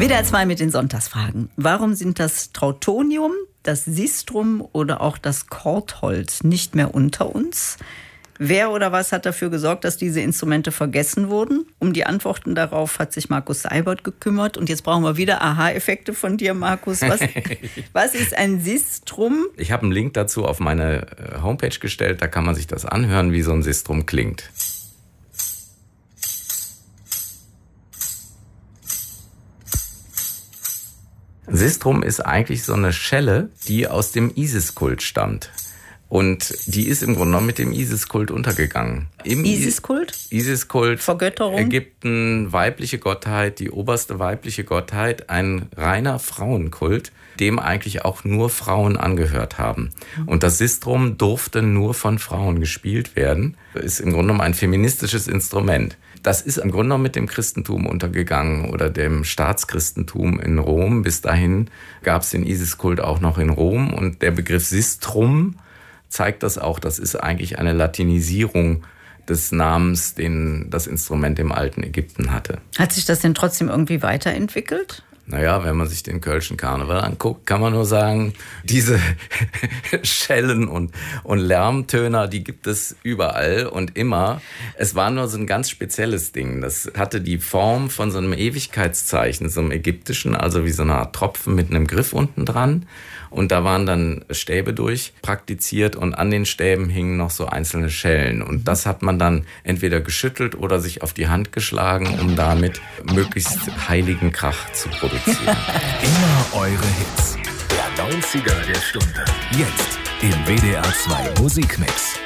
WDR 2 mit den Sonntagsfragen. Warum sind das Trautonium, das Sistrum oder auch das Kordholz nicht mehr unter uns? Wer oder was hat dafür gesorgt, dass diese Instrumente vergessen wurden? Um die Antworten darauf hat sich Markus Seibert gekümmert. Und jetzt brauchen wir wieder Aha-Effekte von dir, Markus. Was ist ein Sistrum? Ich habe einen Link dazu auf meine Homepage gestellt. Da kann man sich das anhören, wie so ein Sistrum klingt. Sistrum ist eigentlich so eine Schelle, die aus dem Isis-Kult stammt. Und die ist im Grunde genommen mit dem Isis-Kult untergegangen. Isis-Kult? Isis-Kult, Vergötterung? Ägypten, weibliche Gottheit, die oberste weibliche Gottheit, ein reiner Frauenkult, dem eigentlich auch nur Frauen angehört haben. Und das Sistrum durfte nur von Frauen gespielt werden. Ist im Grunde genommen ein feministisches Instrument. Das ist im Grunde genommen mit dem Christentum untergegangen oder dem Staatschristentum in Rom. Bis dahin gab es den Isis-Kult auch noch in Rom. Und der Begriff Sistrum zeigt das auch. Das ist eigentlich eine Latinisierung des Namens, den das Instrument im alten Ägypten hatte. Hat sich das denn trotzdem irgendwie weiterentwickelt? Naja, wenn man sich den Kölschen Karneval anguckt, kann man nur sagen, diese Schellen und Lärmtöner, die gibt es überall und immer. Es war nur so ein ganz spezielles Ding. Das hatte die Form von so einem Ewigkeitszeichen, so einem ägyptischen, also wie so eine Art Tropfen mit einem Griff unten dran. Und da waren dann Stäbe durch praktiziert und an den Stäben hingen noch so einzelne Schellen. Und das hat man dann entweder geschüttelt oder sich auf die Hand geschlagen, um damit möglichst heiligen Krach zu produzieren. Immer eure Hits. Der 90er der Stunde. Jetzt im WDR 2 Musikmix.